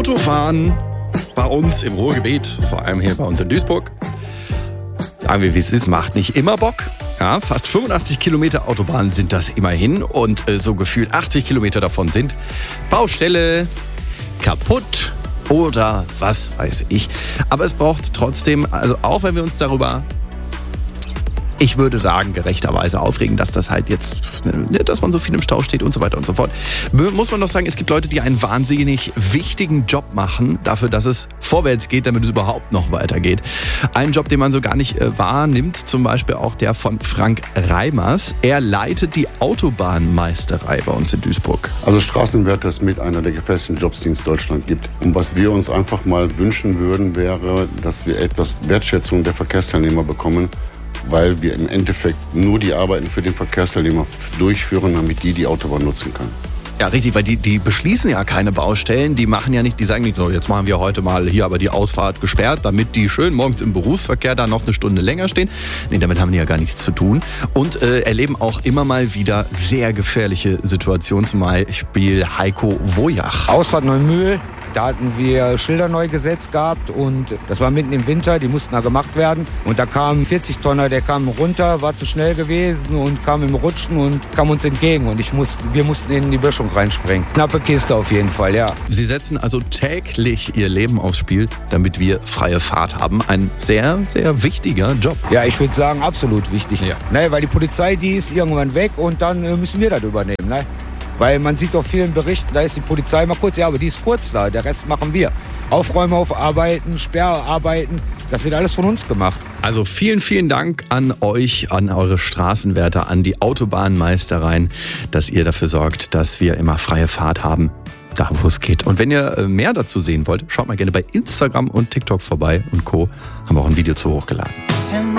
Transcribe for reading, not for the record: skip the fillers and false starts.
Autofahren bei uns im Ruhrgebiet, vor allem hier bei uns in Duisburg, sagen wir wie es ist, macht nicht immer Bock. Ja, fast 85 Kilometer Autobahn sind das immerhin und so gefühlt 80 Kilometer davon sind Baustelle, kaputt oder was weiß ich. Aber es braucht trotzdem, also auch wenn wir uns darüber, ich würde sagen, gerechterweise aufregen, dass das halt jetzt, dass man so viel im Stau steht und so weiter und so fort. Muss man doch sagen, es gibt Leute, die einen wahnsinnig wichtigen Job machen, dafür, dass es vorwärts geht, damit es überhaupt noch weitergeht. Ein Job, den man so gar nicht wahrnimmt, zum Beispiel auch der von Frank Reimers. Er leitet die Autobahnmeisterei bei uns in Duisburg. Also Straßenwärter ist mit einer der gefährlichsten Jobs, die es in Deutschland gibt. Und was wir uns einfach mal wünschen würden, wäre, dass wir etwas Wertschätzung der Verkehrsteilnehmer bekommen, weil wir im Endeffekt nur die Arbeiten für den Verkehrsteilnehmer durchführen, damit die Autobahn nutzen kann. Ja, richtig, weil die beschließen ja keine Baustellen, die machen ja nicht, die sagen nicht so, jetzt machen wir heute mal hier aber die Ausfahrt gesperrt, damit die schön morgens im Berufsverkehr da noch eine Stunde länger stehen. Nee, damit haben die ja gar nichts zu tun und erleben auch immer mal wieder sehr gefährliche Situationen, zum Beispiel Heiko Wojach. Ausfahrt Neumühl, da hatten wir Schilder neu gesetzt gehabt und das war mitten im Winter, die mussten da gemacht werden und da kam ein 40-Tonner, der kam runter, war zu schnell gewesen und kam im Rutschen und kam uns entgegen und wir mussten in die Böschung reinspringen. Knappe Kiste auf jeden Fall, ja. Sie setzen also täglich ihr Leben aufs Spiel, damit wir freie Fahrt haben. Ein sehr, sehr wichtiger Job. Ja, ich würde sagen, absolut wichtig. Ja. Ne, weil die Polizei, die ist irgendwann weg und dann müssen wir das übernehmen. Ne? Weil man sieht auf vielen Berichten, da ist die Polizei mal kurz, ja, aber die ist kurz da, der Rest machen wir. Aufräumarbeiten, Sperrarbeiten, das wird alles von uns gemacht. Also vielen, vielen Dank an euch, an eure Straßenwärter, an die Autobahnmeistereien, dass ihr dafür sorgt, dass wir immer freie Fahrt haben, da wo es geht. Und wenn ihr mehr dazu sehen wollt, schaut mal gerne bei Instagram und TikTok vorbei und Co. Haben wir auch ein Video zu hochgeladen.